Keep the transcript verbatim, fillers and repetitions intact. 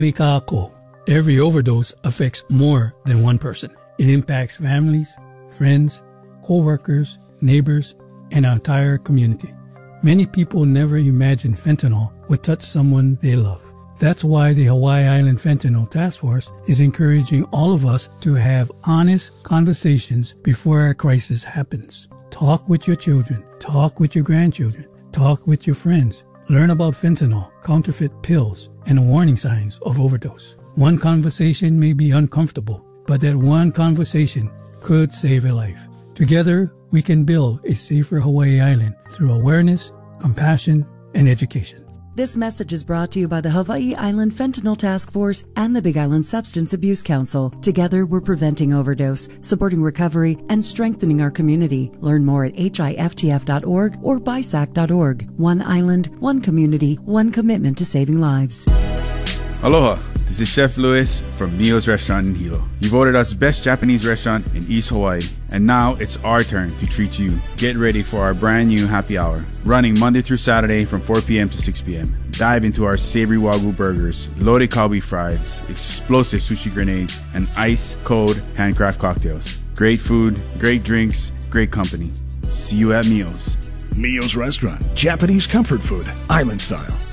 Kako. Every overdose affects more than one person. It impacts families, friends, co-workers, neighbors, and our entire community. Many people never imagined fentanyl would touch someone they love. That's why the Hawaii Island Fentanyl Task Force is encouraging all of us to have honest conversations before a crisis happens. Talk with your children. Talk with your grandchildren. Talk with your friends. Learn about fentanyl, counterfeit pills, and the warning signs of overdose. One conversation may be uncomfortable, but that one conversation could save a life. Together, we can build a safer Hawaii Island through awareness, compassion, and education. This message is brought to you by the Hawaii Island Fentanyl Task Force and the Big Island Substance Abuse Council. Together, we're preventing overdose, supporting recovery, and strengthening our community. Learn more at H I F T F dot org or B I S A C dot org. One island, one community, one commitment to saving lives. Aloha, this is Chef Lewis from Mio's Restaurant in Hilo. You voted us Best Japanese Restaurant in East Hawaii, and now it's our turn to treat you. Get ready for our brand new happy hour, running Monday through Saturday from four p.m. to six p.m. Dive into our savory Wagyu burgers, loaded Kalbi fries, explosive sushi grenades, and ice-cold handcraft cocktails. Great food, great drinks, great company. See you at Mio's. Mio's Restaurant, Japanese comfort food, island style.